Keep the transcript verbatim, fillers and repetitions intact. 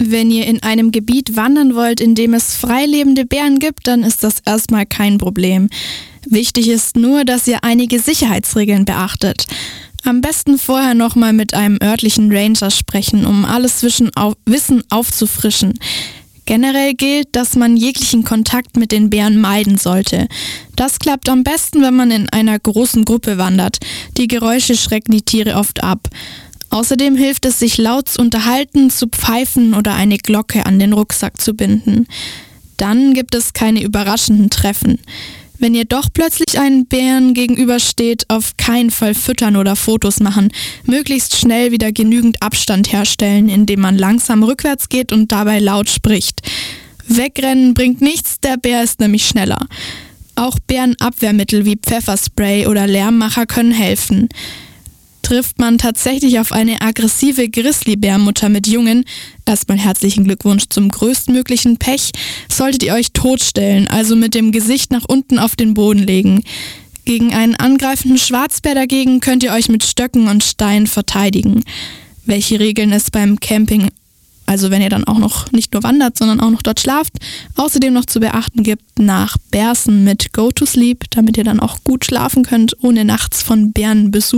Wenn ihr in einem Gebiet wandern wollt, in dem es freilebende Bären gibt, dann ist das erstmal kein Problem. Wichtig ist nur, dass ihr einige Sicherheitsregeln beachtet. Am besten vorher nochmal mit einem örtlichen Ranger sprechen, um alles Wissen aufzufrischen. Generell gilt, dass man jeglichen Kontakt mit den Bären meiden sollte. Das klappt am besten, wenn man in einer großen Gruppe wandert. Die Geräusche schrecken die Tiere oft ab. Außerdem hilft es, sich laut zu unterhalten, zu pfeifen oder eine Glocke an den Rucksack zu binden. Dann gibt es keine überraschenden Treffen. Wenn ihr doch plötzlich einen Bären gegenübersteht, auf keinen Fall füttern oder Fotos machen. Möglichst schnell wieder genügend Abstand herstellen, indem man langsam rückwärts geht und dabei laut spricht. Wegrennen bringt nichts, der Bär ist nämlich schneller. Auch Bärenabwehrmittel wie Pfefferspray oder Lärmmacher können helfen. Trifft man tatsächlich auf eine aggressive Grizzlybärmutter mit Jungen, erstmal herzlichen Glückwunsch zum größtmöglichen Pech, solltet ihr euch totstellen, also mit dem Gesicht nach unten auf den Boden legen. Gegen einen angreifenden Schwarzbär dagegen könnt ihr euch mit Stöcken und Steinen verteidigen. Welche Regeln es beim Camping, also wenn ihr dann auch noch nicht nur wandert, sondern auch noch dort schlaft, außerdem noch zu beachten gibt, nach Bärsen mit Go to Sleep, damit ihr dann auch gut schlafen könnt, ohne nachts von Bären Besuch